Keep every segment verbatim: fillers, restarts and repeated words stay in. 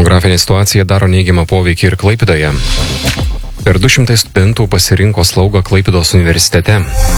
Demografinė situacija daro neigiamą poveikį ir Klaipėdoje. Per du šimtai studentų pasirinko slaugą Klaipėdos universitete.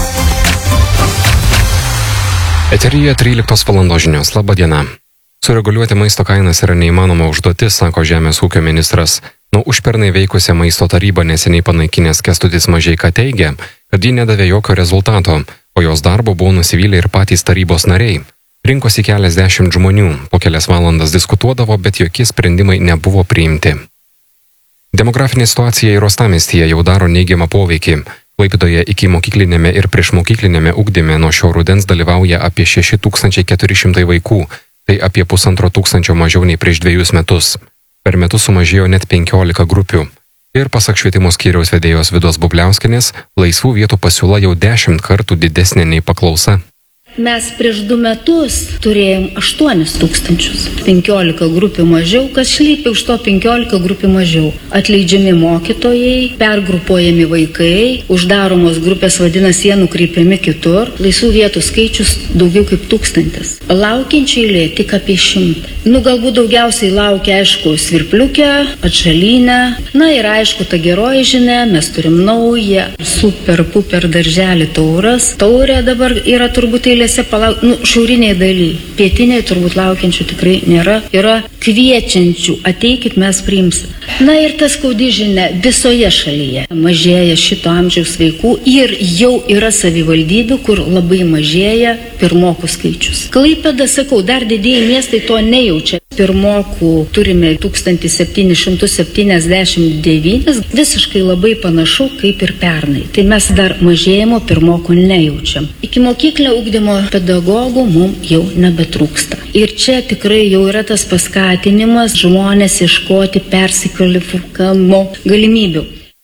Eteryje tryliktos valandos žinios. Labą dieną. Sureguliuoti maisto kainas yra neįmanoma užduotis, sako Žemės ūkio ministras. Nuo užpernai veikusią maisto tarybą neseniai panaikinęs Kęstutis Mažeika teigia, kad ji nedavė jokio rezultato, o jos darbo buvo nusivylę ir patys tarybos nariai. Rinkosi keliasdešimt žmonių, po kelias valandas diskutuodavo, bet jokie sprendimai nebuvo priimti. Demografinė situacija ir uostamiestyje jau daro neigiamą poveikį. Klaipėdoje iki mokyklinėme ir priešmokyklinėme ugdyme nuo šio rudens dalyvauja apie šeši tūkstančiai keturi šimtai vaikų, tai apie pusantro tūkstančio mažiau nei prieš dviejus metus. Per metus sumažėjo net penkiolika grupių. Ir pasak švietimo skyriaus vedėjos Vidos Bubliauskienės, laisvų vietų pasiūla jau dešimt kartų didesnė nei paklausa. Mes prieš du metus turėjom aštuonis tūkstančius, penkiolika grupių mažiau, kas slypi už to penkiolika grupių mažiau. Atleidžiami mokytojai, pergrupuojami vaikai, uždaromos grupės vadinasi, jie nukreipiami kitur, laisvų vietų skaičius daugiau kaip tūkstantis. Laukiančiai eilė tik apie šimtą. Nu, galbūt daugiausiai laukia, aišku, Svirpliukę, Atšalinę. Na ir aišku, ta geroji žinia, mes turim naują super puper darželį Tauras. Taurė dabar yra turbūt eilė. Palauk, nu, šiauriniai daly, pietiniai turbūt laukiančių tikrai nėra, yra kviečiančių, ateikit, mes priimsim. Na ir tas skaudi žinia, visoje šalyje mažėja šito amžiaus vaikų ir jau yra savivaldybių, kur labai mažėja pirmokų skaičius. Klaipėda, sakau, dar didieji miestai to nejaučia. Pirmokų turime tūkstantis septynis šimtus septyniasdešimt devynis, visiškai labai panašu kaip ir pernai. Tai mes dar mažėjimo pirmokų nejaučiam. Iki mokyklinio ugdymo pedagogų mums jau nebetrūksta. Ir čia tikrai jau yra tas paskatinimas žmonės ieškoti persikvalifikavimo galimybių.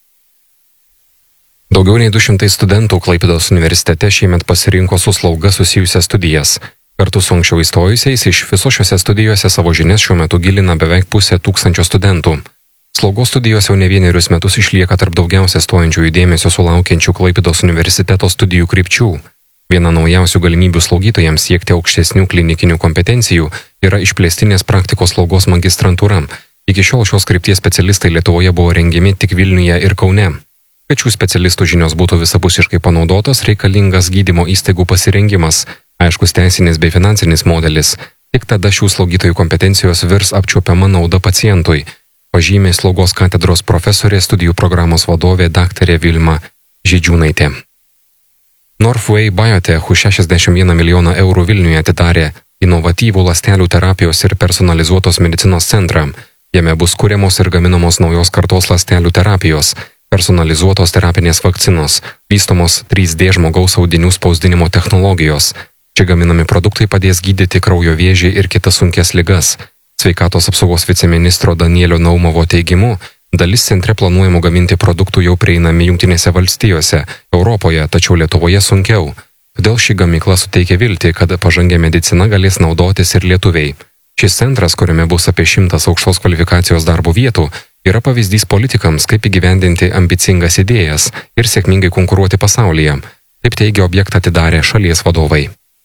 Daugiau nei du šimtai studentų Klaipėdos universitete šiemet pasirinko su slauga susijusias studijas. Kartu su anksčiau įstojusiais iš viso šiuose studijose savo žinias šiuo metu gilina beveik pusė tūkstančio studentų. Slaugos studijos jau ne vienerius metus išlieka tarp daugiausia stojančiųjų dėmesio sulaukiančių Klaipėdos universiteto studijų krypčių. Viena naujausių galimybių slaugytojams siekti aukštesnių klinikinių kompetencijų yra išplėstinės praktikos slaugos magistrantūra. Iki šiol šios krypties specialistai Lietuvoje buvo rengiami tik Vilniuje ir Kaune. Kad šių specialistų žinios būtų visapusiškai panaudotos, reikalingas gydymo įstaigų pasirengimas, aiškus teisinis bei finansinis modelis. Tik tada šių slaugytojų kompetencijos virs apčiuopiama nauda pacientui, pažymė slaugos katedros profesorė, studijų programos vadovė daktarė Vilma Žydžiūnaitė. Northway Biotech už šešiasdešimt vieną milijoną eurų Vilniuje atidarė inovatyvų ląstelių terapijos ir personalizuotos medicinos centrą. Jame bus kuriamos ir gaminamos naujos kartos ląstelių terapijos, personalizuotos terapinės vakcinos, vystomos trys D žmogaus audinių spausdinimo technologijos. Čia gaminami produktai padės gydyti kraujo vėžį ir kitas sunkias ligas. Sveikatos apsaugos viceministro Danielio Naumovo teigimu, dalis centre planuojamų gaminti produktų jau prieinami Jungtinėse valstijose, Europoje, tačiau Lietuvoje sunkiau. Todėl ši gamykla suteikia viltį, kad pažangią mediciną galės naudotis ir lietuviai. Šis centras, kuriame bus apie šimtas aukštos kvalifikacijos darbo vietų, yra pavyzdys politikams, kaip įgyvendinti ambicingas idėjas ir sėkmingai konkuruoti pasaulyje. Taip teigia objektą atidarę šalies vadovai.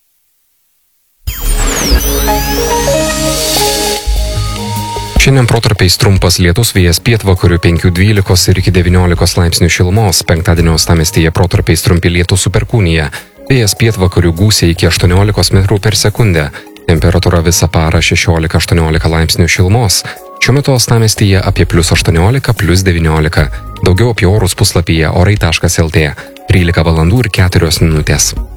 Šiandien protarpiais trumpas lietus, vėjas pietvakarių penkių dvylikos ir iki devyniolikos laipsnių šilumos, penktadienio uostamiestyje protarpiais trumpi lietus su perkūnija, vėjas pietvakarių gūsiai iki aštuoniolikos metrų per sekundę, temperatūra visą parą šešiolika aštuoniolika laipsnių šilumos, šiuo metu uostamiestyje apie plius aštuoniolika, plius devyniolika, daugiau apie orus puslapyje orai taškas lt, trylika valandų ir keturios minutės.